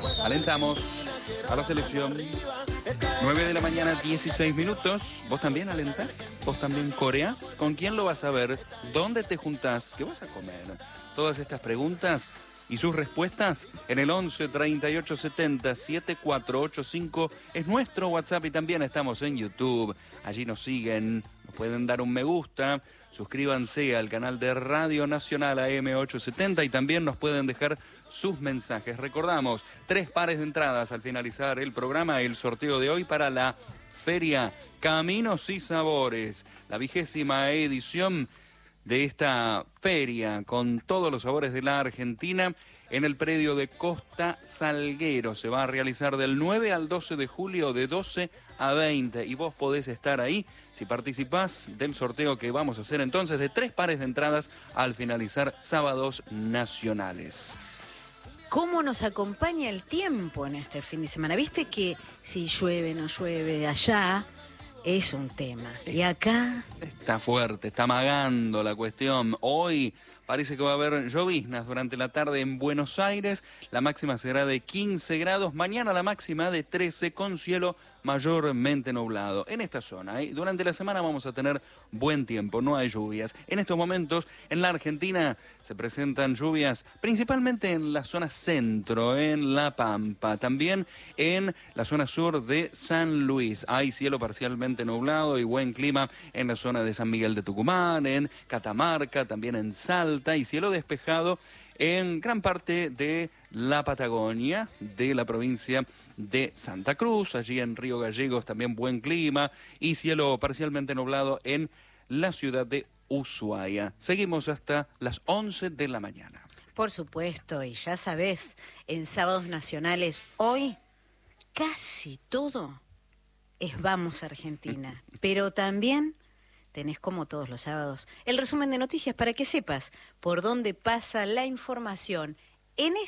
Alentamos a la selección. 9 de la mañana, 16 minutos. ¿Vos también alentás? ¿Vos también coreás? ¿Con quién lo vas a ver? ¿Dónde te juntás? ¿Qué vas a comer? Todas estas preguntas y sus respuestas en el 11 38 70 7485 es nuestro WhatsApp y también estamos en YouTube. Allí nos siguen, nos pueden dar un me gusta, suscríbanse al canal de Radio Nacional AM870 y también nos pueden dejar sus mensajes. Recordamos, 3 pares de entradas al finalizar el programa, el sorteo de hoy para la Feria Caminos y Sabores, la 20ª edición de esta feria con todos los sabores de la Argentina en el predio de Costa Salguero. Se va a realizar del 9 al 12 de julio de 12 a 20 y vos podés estar ahí si participás del sorteo que vamos a hacer entonces de 3 pares de entradas al finalizar sábados nacionales. ¿Cómo nos acompaña el tiempo en este fin de semana? Viste que si llueve, no llueve de allá, es un tema. Y acá está fuerte, está amagando la cuestión. Hoy parece que va a haber lloviznas durante la tarde en Buenos Aires. La máxima será de 15 grados. Mañana la máxima de 13 con cielo mayormente nublado. En esta zona, durante la semana vamos a tener buen tiempo, no hay lluvias. En estos momentos en la Argentina se presentan lluvias principalmente en la zona centro, en La Pampa, también en la zona sur de San Luis. Hay cielo parcialmente nublado y buen clima en la zona de San Miguel de Tucumán, en Catamarca, también en Salta y cielo despejado en gran parte de la Patagonia, de la provincia de Santa Cruz, allí en Río Gallegos también buen clima y cielo parcialmente nublado en la ciudad de Ushuaia. Seguimos hasta las 11 de la mañana. Por supuesto, y ya sabés, en sábados nacionales hoy casi todo es Vamos Argentina, pero también tenés, como todos los sábados, el resumen de noticias para que sepas por dónde pasa la información en